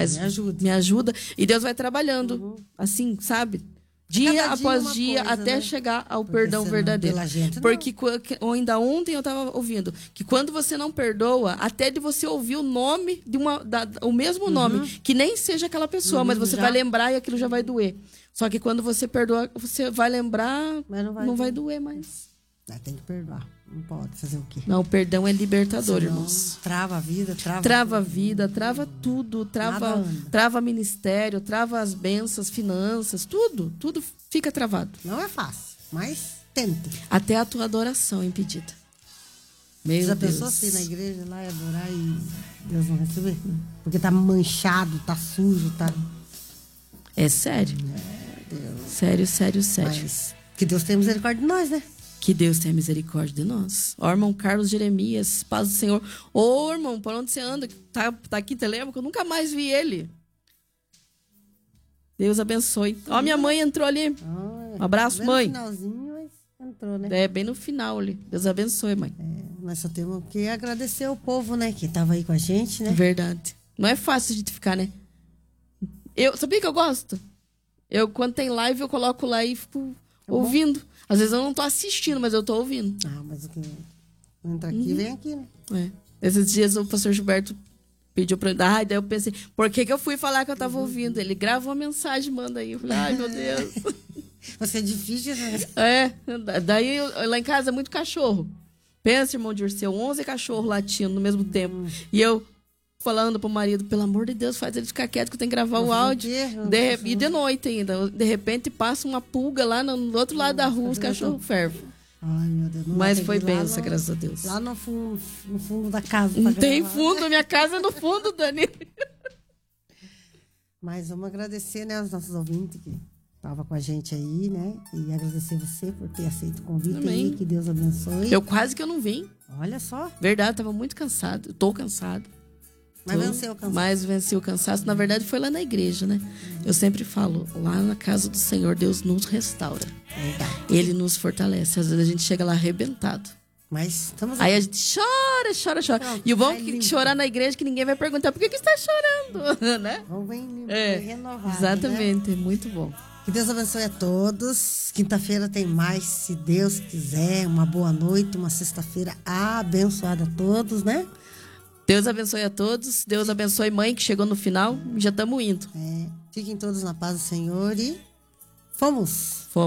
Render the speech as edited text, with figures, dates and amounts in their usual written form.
Mas me ajuda. E Deus vai trabalhando, assim, sabe? Dia após dia, até chegar ao perdão verdadeiro. Porque ainda ontem eu estava ouvindo que quando você não perdoa, até de você ouvir o nome o mesmo nome, que nem seja aquela pessoa, mas você vai lembrar e aquilo já vai doer. Só que quando você perdoa, você vai lembrar, mas não vai doer mais. Tem que perdoar. Não pode fazer o quê? Não, o perdão é libertador, irmãos. Trava a vida, trava a vida, trava tudo, trava ministério, trava as bênçãos, finanças, tudo fica travado. Não é fácil, mas tenta. Até a tua adoração é impedida. Meu Já Deus. pensou assim na igreja lá e adorar e Deus não receber? Porque tá manchado, tá sujo, tá... É sério. Deus. Sério. Mas que Deus tenha misericórdia de nós, né? Que Deus tenha misericórdia de nós. Ó, irmão Carlos Jeremias, paz do Senhor. Ô, irmão, por onde você anda? Tá aqui, te lembra? Que eu nunca mais vi ele. Deus abençoe. Ó, minha mãe entrou ali. Um abraço, mãe. No finalzinho, mas entrou, né? É, bem no final ali. Deus abençoe, mãe. Nós só temos que agradecer o povo, né? Que tava aí com a gente, né? Verdade. Não é fácil a gente ficar, né? Sabia que eu gosto? Quando tem live, eu coloco lá e fico ouvindo. Às vezes eu não tô assistindo, mas eu tô ouvindo. Mas o que entra aqui, vem aqui, né? Esses dias o pastor Gilberto pediu pra eu dar, daí eu pensei, por que eu fui falar que eu tava ouvindo? Ele grava uma mensagem, manda aí. Eu falei, ai, meu Deus. Você é difícil, né? Daí lá em casa é muito cachorro. Pensa, irmão Dirceu, 11 cachorros latindo no mesmo tempo. E eu falando pro marido, pelo amor de Deus, faz ele ficar quieto que eu tenho que gravar o áudio. E de noite ainda. De repente passa uma pulga lá no outro lado da rua, os cachorros fervem. Ai, meu Deus. Mas foi benção, graças a Deus. Lá no fundo da casa. Não tem fundo, minha casa é no fundo, Dani. Mas vamos agradecer, né, aos nossos ouvintes que estavam com a gente aí, né? E agradecer você por ter aceito o convite aí. Que Deus abençoe. Eu quase que eu não vim. Olha só. Verdade, tava muito cansado. Eu tô cansado. Mas venceu o cansaço. Mas venci o cansaço. Na verdade, foi lá na igreja, né? Eu sempre falo, lá na casa do Senhor, Deus nos restaura. Ele nos fortalece. Às vezes a gente chega lá arrebentado. Mas estamos aí a gente chora. Pronto, e o bom é que chorar na igreja que ninguém vai perguntar por que você está chorando, né? Vamos bem renovado, exatamente, né? É muito bom. Que Deus abençoe a todos. Quinta-feira tem mais, se Deus quiser. Uma boa noite, uma sexta-feira abençoada a todos, né? Deus abençoe a todos. Deus abençoe mãe que chegou no final. Já estamos indo. Fiquem todos na paz do Senhor e fomos.